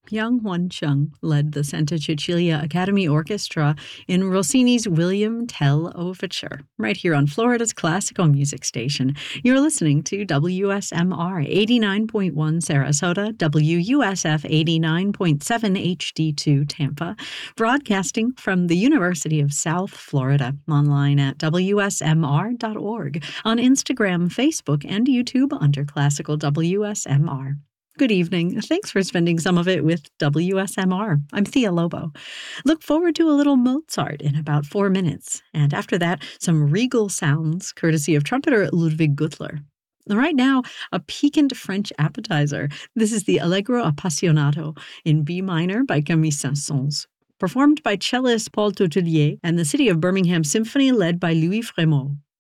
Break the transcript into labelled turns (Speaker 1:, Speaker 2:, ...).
Speaker 1: Young Hwan Chung led the Santa Cecilia Academy Orchestra in Rossini's William Tell Overture, right here on Florida's classical music station. You're listening to WSMR 89.1 Sarasota, WUSF 89.7 HD2 Tampa, broadcasting from the University of South Florida, online at WSMR.org, on Instagram, Facebook, and YouTube under Classical WSMR. Good evening. Thanks for spending some of it with WSMR. I'm Thea Lobo. Look forward to a little Mozart in about 4 minutes, and after that, some regal sounds courtesy of trumpeter Ludwig Gutler. Right now, a piquant French appetizer. This is the Allegro Appassionato in B minor by Camille Saint-Saëns, performed by cellist Paul Toutelier and the City of Birmingham Symphony led by Louis Frémaux.